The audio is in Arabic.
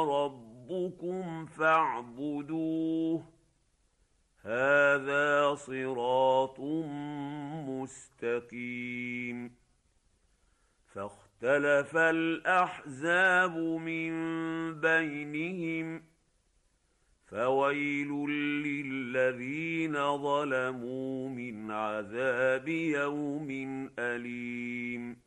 ربكم فاعبدوه هذا صراط مستقيم. فاختلف الأحزاب من بينهم فويل للذين ظلموا من عذاب يوم أليم.